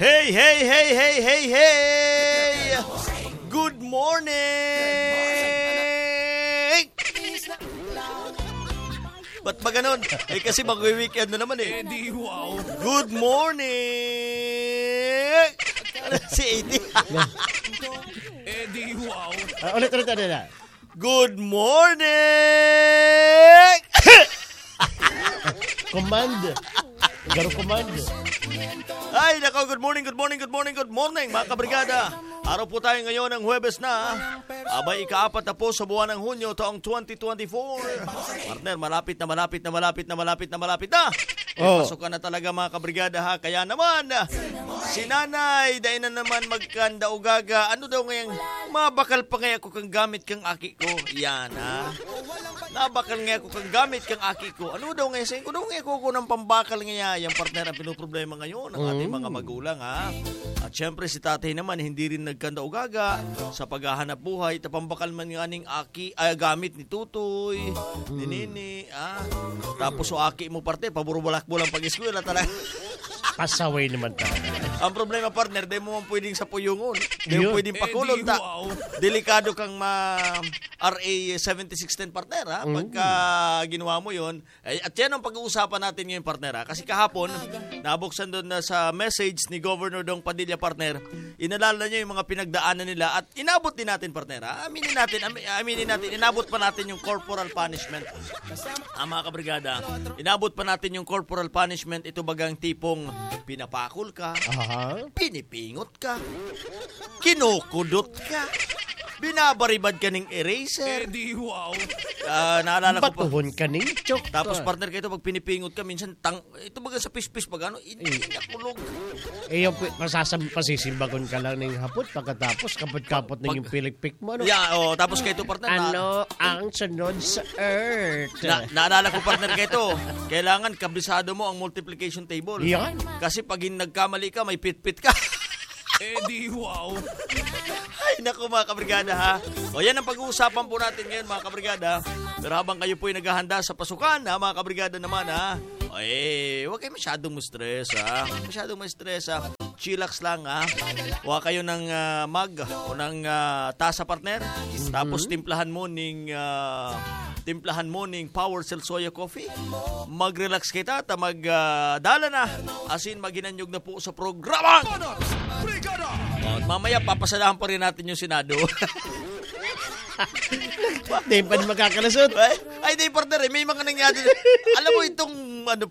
Hey, hey, hey, hey, hey, hey! Good morning! Ba't ba ganun? Kasi mag-weekend na naman eh. Di wow. Good morning! Si AD. Di wow. Ulit. Good morning! Command. Garo command. Ay, nako, good morning, mga kabrigada. Araw po tayo ngayon ng Huwebes na. Abay, ika-4 na po sa buwan ng Hunyo taong 2024. Partner, malapit na. Pasukan na talaga mga kabrigada ha. Kaya naman, si Nanay, dahil na naman magkanda o gaga. Ano daw ngayang mabakal pa ngaya ko kang gamit kang aki ko? Yan ha. Nabakal ngaya ko kang gamit kang aki ko. Ano daw ngaya sa'yo? Ano ngaya ko ng pambakal ngaya? Yung partner ang pinuproblema ngayon ng ating mga magulang ha. At syempre si tatay naman hindi rin nagkanda o gaga sa paghahanap buhay. Tapambakal man yung aning aki, gamit ni Tutoy, ni Nini. Tapos o aki mo parte, paburubulak mo lang pag-eskwela talaga. Pasaway naman tayo. Ang problema partner, di mo man pwedeng sa puyungon. Di mo pwedeng pakulon. Delikado kang RA 7610 partner ha. Pagka ginawa mo yun. At yan ang pag-uusapan natin ngayon partner ha. Kasi kahapon, nabuksan doon na sa message ni Governor Dong Padilla partner. Inalala niya yung mga pinagdaanan nila at inabot din natin partner ha. Aminin natin, inabot pa natin yung corporal punishment. Mga kabrigada, inabot pa natin yung corporal punishment. Ito bagang tipong pinapakul ka, pinipingot ka, kinukudot ka, binabaribad ka ng eraser. Di wow. Naalala ko pa. Batuhon ka ng chok. Tapos partner kayo pag pinipingot ka, minsan ito baga sa pispis pag ano, inakulog. Yung pasisimbagon ka lang ng hapot pagkatapos kapot-kapot na yung pilikpik mo. Ano? Yeah, tapos kayo partner. Ano ang sunod sa earth? Naalala ko partner kayo, kailangan kabisado mo ang multiplication table. Yan. Kasi pag nagkamali ka, may pit-pit ka. Di wow. Ay, naku mga kabrigada ha. O yan ang pag-uusapan po natin ngayon mga kabrigada. Pero habang kayo po ay naghahanda sa pasukan ha, mga kabrigada naman ha. Huwag kayo masyadong ma-stress ha. Chillax lang ha. Huwag kayo ng mug o ng tasa partner. Tapos timplahan mo ng Power Cell Soya Coffee. Mag-relax kita at magdala na. Asin maginanyog na po sa programang at mamaya papasalahan pa rin natin yung Senado. Di pa makakalasot. Ay, di partner may mga nangyari. Alam mo itong